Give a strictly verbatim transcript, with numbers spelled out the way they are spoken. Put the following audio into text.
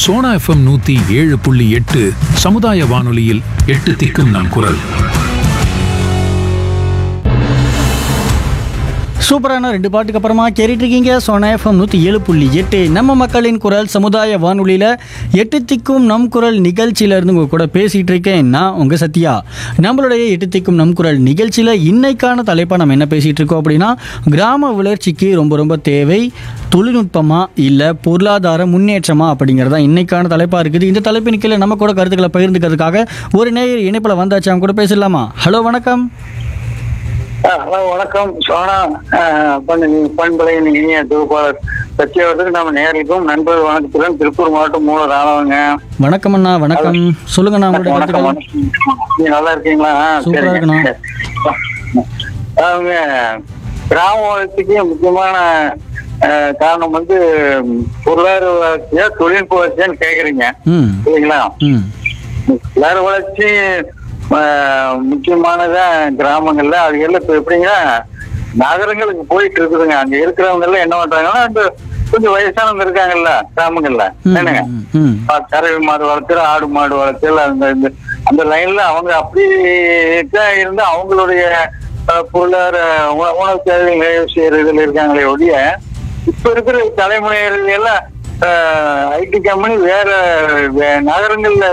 Sona FM நூத்தி ஏழு புள்ளி எட்டு சமுதாய வானொலியில் எட்டு திக்கும் நம் குரல். சூப்பரான ரெண்டு பாட்டுக்கு அப்புறமா கேட்டுட்டு இருக்கீங்க சோனா எஃப்எம் நூற்றி ஏழு புள்ளி எட்டு நம்ம மக்களின் குரல் சமுதாய வானொலியில் எட்டு திக்கும் நம் குரல் நிகழ்ச்சியிலேருந்து உங்கள் கூட பேசிகிட்டு இருக்கேன் நான் உங்கள் சத்யா. நம்மளுடைய எட்டு திக்கும் நம் குரல் நிகழ்ச்சியில் இன்னைக்கான தலைப்பாக நம்ம என்ன பேசிகிட்டு இருக்கோம் அப்படின்னா, கிராம வளர்ச்சிக்கு ரொம்ப ரொம்ப தேவை தொழில்நுட்பமா இல்லை பொருளாதார முன்னேற்றமா அப்படிங்கிறதா இன்னைக்கான தலைப்பாக இருக்குது. இந்த தலைப்பின் கீழே நம்ம கூட கருத்துக்களை பகிர்ந்துக்கிறதுக்காக ஒரு நேயர் இணைப்பில் வந்தாச்சு, அவங்க கூட பேசலாமா? ஹலோ வணக்கம். ஹலோ வணக்கம் சோனா பண்பலையின் இனிய தொகுப்பாளர் சத்யாவதுக்கு நம்ம நேர்களுக்கும் நண்பர் வணக்கத்துடன் திருப்பூர் மாவட்டம் மூல ராணவங்க. வணக்கம் அண்ணா. வணக்கம், சொல்லுங்கண்ணா. வணக்கம் வணக்கம். நீங்க நல்லா இருக்கீங்களா? சூப்பரா இருக்கணும். அவங்க கிராம வளர்ச்சிக்கு முக்கியமான காரணம் வந்து பொருளாதார வளர்ச்சியா தொழில்நுட்ப வளர்ச்சியான்னு கேக்குறீங்க இல்லைங்களா? பொருளாதார வளர்ச்சி முக்கியமானதான் கிராமங்கள்ல. அது எல்லாம் இப்ப எப்படிங்கன்னா நகரங்களுக்கு போயிட்டு இருக்குதுங்க. அங்க இருக்கிறவங்க எல்லாம் என்ன பண்றாங்கன்னா, அந்த கொஞ்சம் வயசானவங்க இருக்காங்கல்ல கிராமங்கள்ல, என்னங்க கறவை மாடு வளர்த்தல் ஆடு மாடு வளர்த்தல் அந்த அந்த லைன்ல அவங்க அப்படிதான் இருந்து அவங்களுடைய பொருளாதார உணவு தேவைகள் நிறைவு செய்யறதுல இருக்காங்களே ஒழிய, இப்ப இருக்கிற தலைமுறைகள் எல்லாம் ஐடி கம்பெனி வேற நகரங்கள்ல